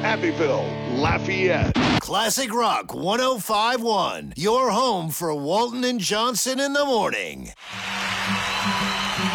Abbeville, Lafayette. Classic Rock 105.1, your home for Walton and Johnson in the morning.